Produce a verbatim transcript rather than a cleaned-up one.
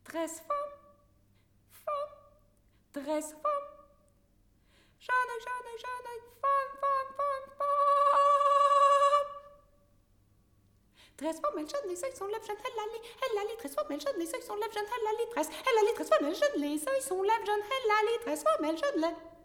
Treize femmes, femmes, treize femmes. Jeune, jeune, jeune, femme, femme, femme, femme. Treize femmes, elles jeûnent, les œils sont lèvres, jeunes, elle allait, elle allait. Treize femmes, elles jeûnent, les œils sont lèvres, jeunes, elle allait. Treize, elle allait, treize femmes, elles jeûnent, les œils sont lèvres, jeunes, elle allait. Treize femmes, elles jeûnent, les...